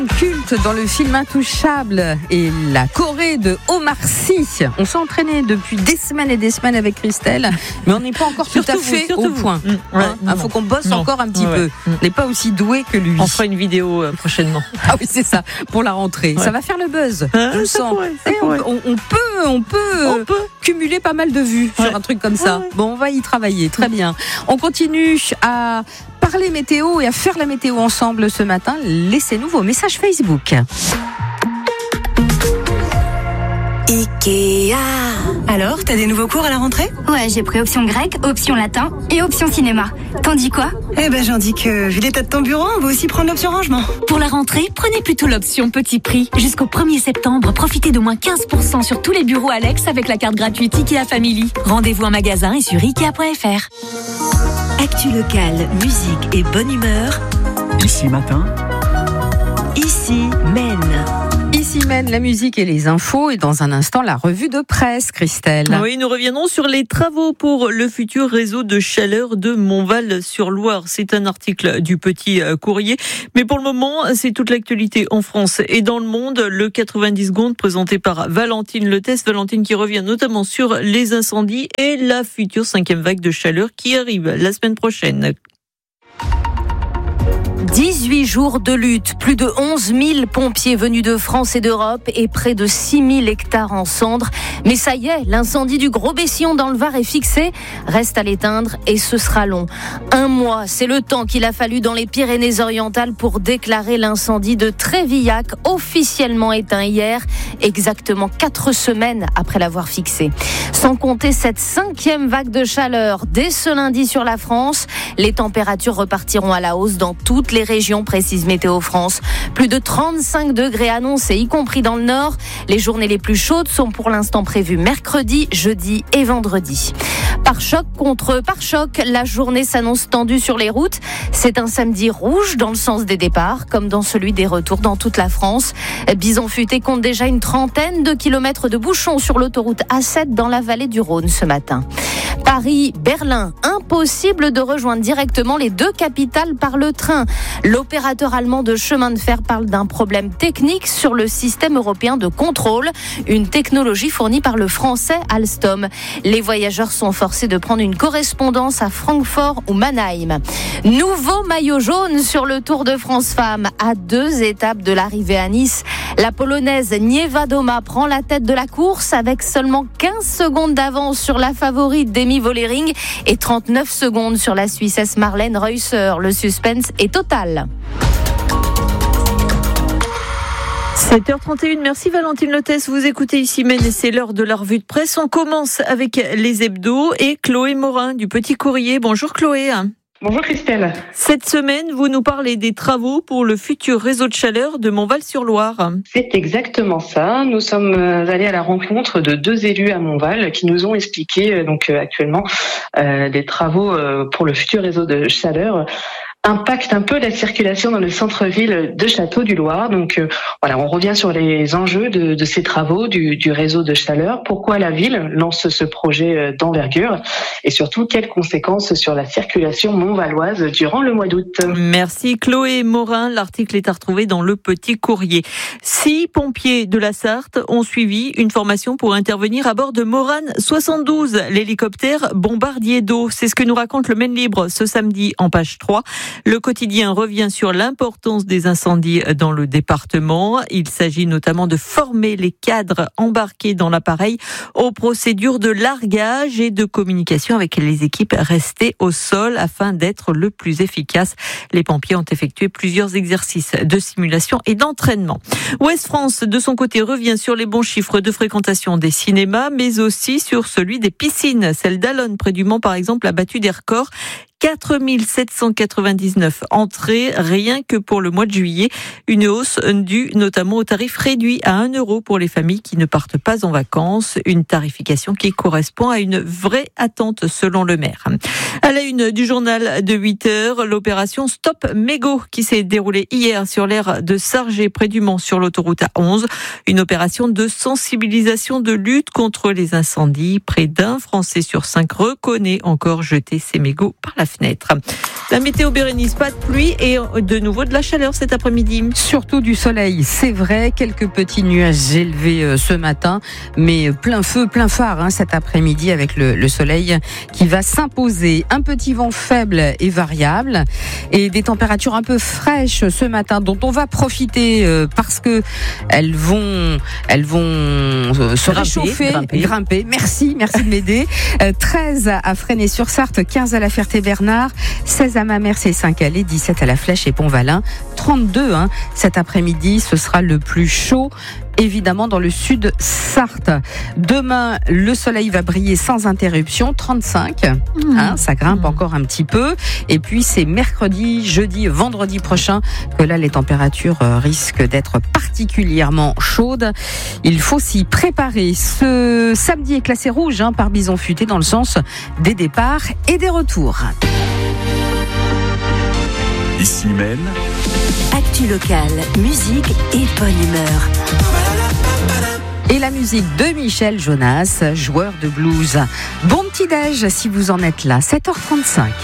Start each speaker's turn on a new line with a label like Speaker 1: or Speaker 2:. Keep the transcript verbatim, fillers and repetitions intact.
Speaker 1: Culte dans le film Intouchable et la Corée de Omar Sy. On s'est entraîné depuis des semaines et des semaines avec Christelle, mais on n'est pas encore tout à fait au point. Il
Speaker 2: ouais,
Speaker 1: hein, faut qu'on bosse non. encore un petit ouais. peu. On n'est pas aussi doué que lui.
Speaker 2: On fera une vidéo euh, prochainement.
Speaker 1: Ah oui, c'est ça, pour la rentrée. Ouais. Ça va faire le buzz. Hein, je sens. Pourrait, on, on, on peut, on peut, on peut cumuler pas mal de vues ouais. sur un truc comme ça. Ouais, ouais. Bon, on va y travailler. Très bien. On continue à parler météo et à faire la météo ensemble ce matin. Laissez-nous vos messages Facebook.
Speaker 3: Ikea. Alors, t'as des nouveaux cours à la rentrée ?
Speaker 4: Ouais, j'ai pris option grec, option latin et option cinéma. T'en dis quoi ?
Speaker 3: Eh ben, j'en dis que, vu l'état de ton bureau, on va aussi prendre l'option rangement.
Speaker 5: Pour la rentrée, prenez plutôt l'option petit prix. Jusqu'au premier septembre, profitez d'au moins quinze pour cent sur tous les bureaux Alex avec la carte gratuite Ikea Family. Rendez-vous en magasin et sur ikea point f r.
Speaker 6: Actu locale, musique et bonne humeur.
Speaker 7: Ici matin.
Speaker 6: Ici Maine.
Speaker 1: Ici mène la musique et les infos et dans un instant la revue de presse, Christelle.
Speaker 2: Oui, nous reviendrons sur les travaux pour le futur réseau de chaleur de Montval-sur-Loire. C'est un article du Petit Courrier. Mais pour le moment, c'est toute l'actualité en France et dans le monde. Le quatre-vingt-dix secondes présenté par Valentine Letès. Valentine qui revient notamment sur les incendies et la future cinquième vague de chaleur qui arrive la semaine prochaine.
Speaker 8: dix-huit jours de lutte, plus de onze mille pompiers venus de France et d'Europe et près de six mille hectares en cendres. Mais ça y est, l'incendie du Gros Bessillon dans le Var est fixé. Reste à l'éteindre et ce sera long. Un mois, c'est le temps qu'il a fallu dans les Pyrénées-Orientales pour déclarer l'incendie de Trévillac, officiellement éteint hier, exactement quatre semaines après l'avoir fixé. Sans compter cette cinquième vague de chaleur dès ce lundi sur la France, les températures repartiront à la hausse dans toutes les régions, précise Météo France. Plus de trente-cinq degrés annoncés, y compris dans le nord. Les journées les plus chaudes sont pour l'instant prévues mercredi, jeudi et vendredi. Pare-choc contre pare-choc, la journée s'annonce tendue sur les routes. C'est un samedi rouge dans le sens des départs, comme dans celui des retours dans toute la France. Bison Futé compte déjà une trentaine de kilomètres de bouchons sur l'autoroute A sept dans la vallée du Rhône ce matin. Paris, Berlin, impossible de rejoindre directement les deux capitales par le train. L'opérateur allemand de chemin de fer parle d'un problème technique sur le système européen de contrôle, une technologie fournie par le français Alstom. Les voyageurs sont forcés de prendre une correspondance à Francfort ou Mannheim. Nouveau maillot jaune sur le Tour de France Femmes. À deux étapes de l'arrivée à Nice, la Polonaise Niewiadoma prend la tête de la course avec seulement quinze secondes d'avance sur la favorite Demi Vollering et trente-neuf secondes sur la Suissesse Marlène Reusser. Le suspense est total.
Speaker 2: sept heures trente et une, merci Valentine Letès. Vous écoutez ici Maine et c'est l'heure de la revue de presse. On commence avec les hebdos et Chloé Morin du Petit Courrier. Bonjour Chloé.
Speaker 9: Bonjour Christelle.
Speaker 2: Cette semaine, vous nous parlez des travaux pour le futur réseau de chaleur de Montval-sur-Loire.
Speaker 9: C'est exactement ça. Nous sommes allés à la rencontre de deux élus à Montval qui nous ont expliqué donc actuellement euh, des travaux euh, pour le futur réseau de chaleur impacte un peu la circulation dans le centre-ville de Château-du-Loir. Donc euh, voilà, on revient sur les enjeux de, de ces travaux du, du réseau de chaleur. Pourquoi la ville lance ce projet d'envergure et surtout quelles conséquences sur la circulation montvalloise durant le mois d'août.
Speaker 2: Merci Chloé Morin. L'article est à retrouver dans le Petit Courrier. Six pompiers de la Sarthe ont suivi une formation pour intervenir à bord de Morane soixante-douze, l'hélicoptère bombardier d'eau. C'est ce que nous raconte le Maine Libre ce samedi en page trois. Le quotidien revient sur l'importance des incendies dans le département. Il s'agit notamment de former les cadres embarqués dans l'appareil aux procédures de largage et de communication avec les équipes restées au sol afin d'être le plus efficace. Les pompiers ont effectué plusieurs exercices de simulation et d'entraînement. Ouest France, de son côté, revient sur les bons chiffres de fréquentation des cinémas, mais aussi sur celui des piscines. Celle d'Allonne, près du Mans, par exemple, a battu des records. quatre mille sept cent quatre-vingt-dix-neuf entrées, rien que pour le mois de juillet. Une hausse due notamment au tarif réduit à un euro pour les familles qui ne partent pas en vacances. Une tarification qui correspond à une vraie attente selon le maire. À la une du journal de huit heures, l'opération Stop Mégots qui s'est déroulée hier sur l'aire de Sargé près du Mans sur l'autoroute A onze. Une opération de sensibilisation de lutte contre les incendies. Près d'un Français sur cinq reconnaît encore jeter ses mégots par la fenêtre. La météo Bérénice, pas de pluie et de nouveau de la chaleur cet après-midi.
Speaker 1: Surtout du soleil, c'est vrai, quelques petits nuages élevés ce matin, mais plein feu, plein phare hein, cet après-midi avec le, le soleil qui va s'imposer. Un petit vent faible et variable et des températures un peu fraîches ce matin dont on va profiter parce que elles vont, elles vont se
Speaker 2: grimper,
Speaker 1: réchauffer,
Speaker 2: grimper.
Speaker 1: grimper. Merci, merci de m'aider. treize à Fresnay-sur-Sarthe, quinze à la Ferté-Bernard, seize à Mamers et Saint-Calais, dix-sept à La Flèche et Pont-Valin, trente-deux hein, cet après-midi, ce sera le plus chaud. Évidemment dans le sud Sarthe. Demain, le soleil va briller sans interruption, trente-cinq. Mmh. Hein, ça grimpe mmh. encore un petit peu. Et puis c'est mercredi, jeudi, vendredi prochain que là les températures risquent d'être particulièrement chaudes. Il faut s'y préparer. Ce samedi est classé rouge hein, par Bison Futé dans le sens des départs et des retours.
Speaker 7: Ici même.
Speaker 6: Actu locale, musique et bonne humeur.
Speaker 1: Et la musique de Michel Jonas, joueur de blues. Bon petit déj si vous en êtes là, sept heures trente-cinq.